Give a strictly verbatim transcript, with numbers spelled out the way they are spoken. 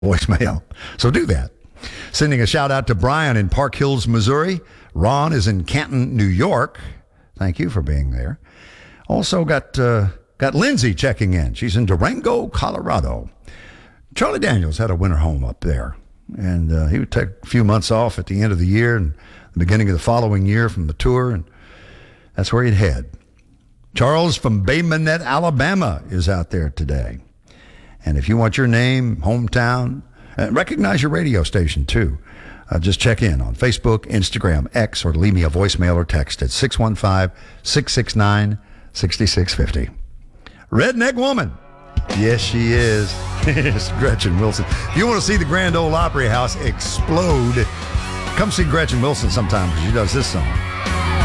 voicemail. So do that. Sending a shout out to Brian in Park Hills, Missouri. Ron is in Canton, New York. Thank you for being there. Also got uh, got Lindsay checking in. She's in Durango, Colorado. Charlie Daniels had a winter home up there, and uh, he would take a few months off at the end of the year and the beginning of the following year from the tour, and that's where he'd head. Charles from Bay Minette, Alabama is out there today. And if you want your name, hometown, and recognize your radio station too, uh, just check in on Facebook, Instagram, X, or leave me a voicemail or text at six one five, six six nine, six six five zero. Redneck Woman. Yes, she is. It's Gretchen Wilson. If you want to see the Grand Ole Opry House explode, come see Gretchen Wilson sometime because she does this song.